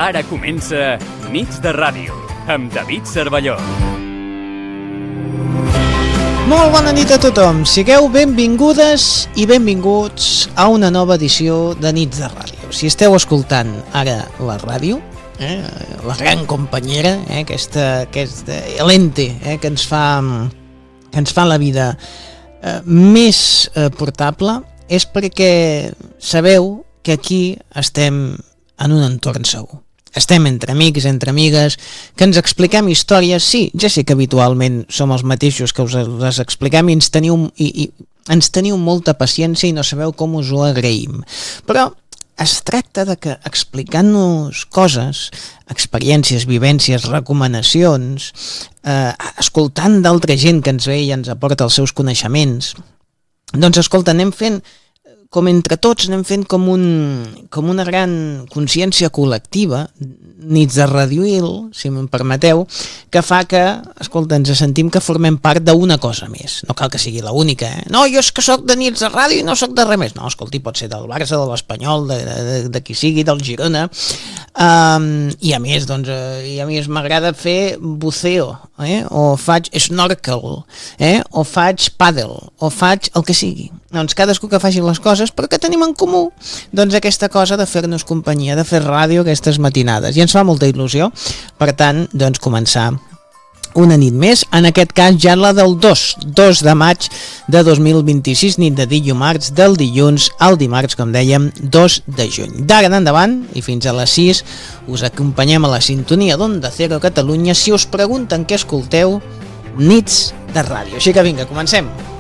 Ara comença Nits de Ràdio, amb David Cervelló. Molt bona nit a tothom, sigueu benvingudes i benvinguts a una nova edició de Nits de Ràdio. Si esteu escoltant ara la ràdio, la gran companyera, aquesta lente que ens fa la vida més portable, és perquè sabeu que aquí estem en un entorn segur. Estem entre amics, entre amigues, que ens expliquem històries. Sí, ja sé que habitualment som els mateixos que us les expliquem i ens teniu molta paciència i no sabeu com us ho agraïm. Però es tracta de que explicant-nos coses, experiències, vivències, recomanacions, escoltant d'altra gent que ens ve i ens aporta els seus coneixements, doncs escolta, anem fent com entre tots, anem fent com una gran consciència col·lectiva, nits de radioil, si me'n permeteu, que fa que, escolta, ens sentim que formem part d'una cosa més. No cal que sigui l'única, No, jo és que sóc de nits de ràdio i no sóc de res més. No, escolti, pot ser del Barça, de l'Espanyol, de qui sigui, del Girona. I a més, doncs, m'agrada fer buceo, o faig snorkel, o faig pàdel, o faig el que sigui. Doncs cadascú que faci les coses, però que tenim en comú doncs aquesta cosa de fer-nos companyia, de fer ràdio aquestes matinades, i ens fa molta il·lusió. Per tant, doncs començar una nit més, en aquest cas ja la del 2 de maig de 2026, nit de dilluns, del dilluns al dimarts, com dèiem, 2 de juny. D'ara en endavant, i fins a les 6, us acompanyem a la sintonia d'Onda Cero Catalunya. Si us pregunten què escolteu, nits de ràdio. Així que vinga, comencem.